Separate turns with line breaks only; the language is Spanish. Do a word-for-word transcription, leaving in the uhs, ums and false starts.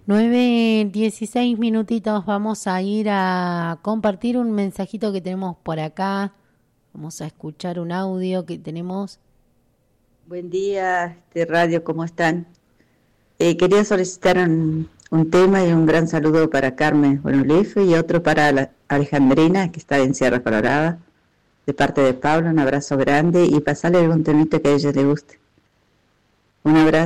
nueve dieciséis minutitos, vamos a ir a compartir un mensajito que tenemos por acá. Vamos a escuchar un audio que tenemos.
Buen día, de radio, ¿cómo están? Eh, quería solicitar un, un tema y un gran saludo para Carmen Bonolife y otro para la Alejandrina, que está en Sierra Colorada, de parte de Pablo. Un abrazo grande y pasarle algún temito que a ella le guste. Un abrazo.